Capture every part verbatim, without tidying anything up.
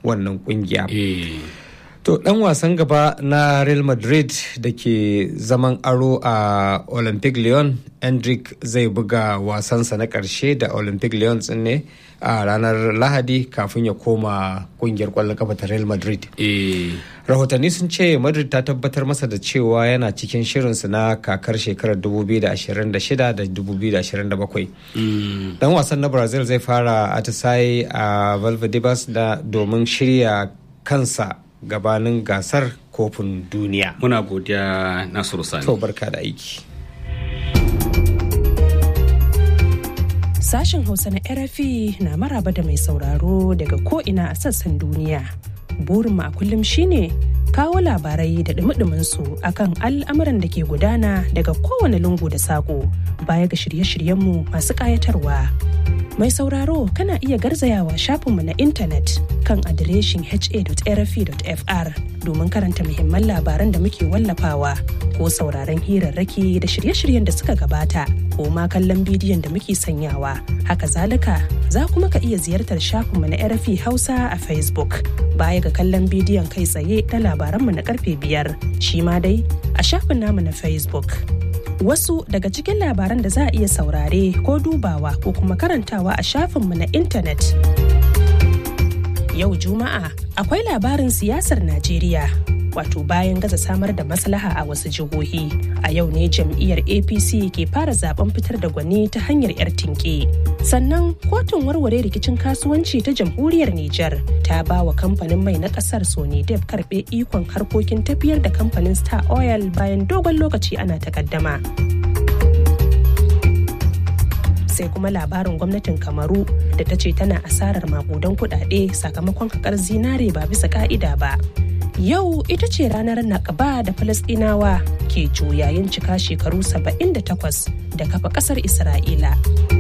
wannan kungiya. To dan wasan gaba na Real Madrid da ke zaman aro a Olympique Lyon, Endrick zai buga wasansa na ƙarshe da Olympique Lyon ne a ranar Lahadi kafin ya koma kungiyar ƙwallon kafa ta Real Madrid. Rahotanni sun ce Madrid ta tabbatar masa da cewa yana cikin shirinsu na kakar shekarar dubu biyu da ashirin da shida da dubu biyu da ashirin da bakwai. Dan wasan na Brazil zai fara atisaye a Valdebebas da domin shirya kansa gabanin gasar kofin duniya. Muna godiya Nasiru Sani. To barka da aiki. Sashen Hausa na R F I na maraba da mai sauraro daga ko'ina a sassan duniya. Burinmu a kullum shine kawo labarai da dumi su akan al'amuran da ke gudana daga kowane lungu da saƙo baya ga shirye-shiryenmu masu ƙayatarwa. Mai sauraro kana iya garzayawa shafinmu na intanet kan adireshin h a dot r f i dot f r domin karanta muhimman labaran da muke wallafawa ko sauraron hirarraki da shirye-shiryen da suka gabata ko ma kallon bidiyon da muke sanyawa. Haka zalika za kuma ka iya ziyartar shafinmu na R F I Hausa a Facebook baya ga kallon bidiyon kai tsaye na labaranmu na karfe biyar shi ma dai a shafin namu na Facebook. Wasu daga cikin labaran da za a iya saurare ko dubawa ko kuma karantawa a shafinmu na intanet. Yau Juma'a akwai labarin siyasar Najeriya, wato bayan gaza samar da maslaha a wasu jihohi. A yau ne jam'iyyar A P C ke fara zaben fitar da gwani ta hanyar 'yar tinke. Sannan kotun warware rikicin kasuwanci ta jamhuriyar Nijar ta ba wa kamfanin mai na kasar Sonidep karbe ikon harkokin tafiyar da kamfanin Star Oil bayan dogon lokaci ana takaddama. Sai kuma labarin gwamnatin Kamaru da ta ce tana asarar makudan kudade sakamakon hakar zinare ba bisa ka'ida ba. Yau ita ce ranar Nakba da Falasɗinawa ke juyayin cika shekaru saba'in da takwas da kafa ƙasar Isra'ila.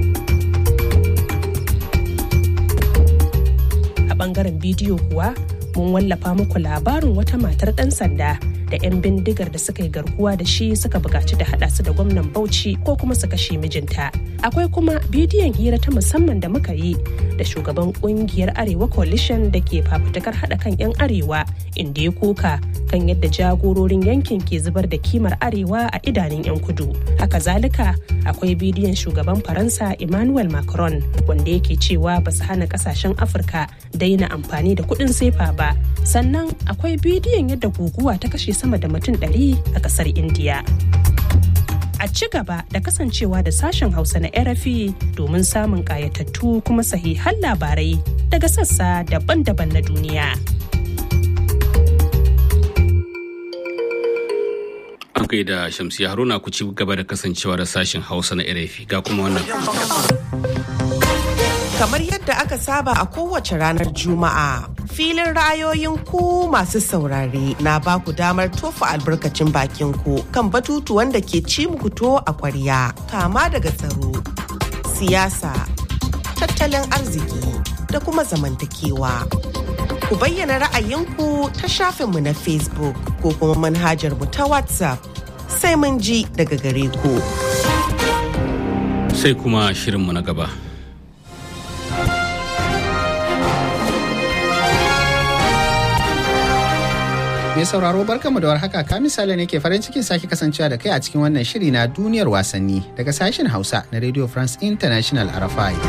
A ɓangaren bidiyo kuwa mun wallafa muku labarin wata matar ɗan sanda da 'yan bindigar da suka yi garkuwa da shi suka buƙaci da haɗa su da gwamnan Bauchi ko kuma su kashe mijinta. Akwai kuma bidiyon hira ta musamman da muka yi da shugaban kungiyar Arewa Coalition da ke fafutukar haɗa kan 'yan Arewa inda ya koka kan yadda jagororin yankin ke zubar da kimar Arewa a idanun 'yan kudu. Haka zalika akwai bidiyon shugaban Faransa Emmanuel Macron wanda yake cewa ba su hana kasashen Afirka daina amfani da kuɗin sefa ba. Sannan akwai bidiyon yadda guguwa ta kashe sama da mutum ɗari a ƙasar Indiya. A ci gaba da kasancewa da sashen Hausa na R F I domin samun ƙayatattu kuma sahihan labarai daga sassa daban-daban na duniya. An kai da Shamsiya Haruna ku ci gaba da kasancewa da sashen Hausa na R F I ga kuma wannan. Kamar yadda aka saba a kowace ranar Juma'a, filin ra'ayoyin ku masu saurare na ba ku damar tofa albarkacin bakin ku kan batutuwan da ke ci muku to a kwarya, kama daga tsaro, siyasa, tattalin arziki da kuma zamantakewa. Ku bayyana ra'ayinku ta shafinmu na Facebook ko kuma manhajar mu ta WhatsApp. Sai mun ji daga gare ku. Sai kuma shirinmu na gaba. Mai sauraro barkanmu da warhaka, ka misali ne ke farin cikin sake kasancewa da kai a cikin wannan shiri na duniyar wasanni daga sashen Hausa na Radio France International R F I.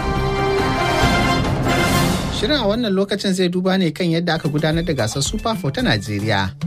Shirin a wannan lokacin zai duba ne kan yadda aka gudanar da gasar Super four ta Najeriya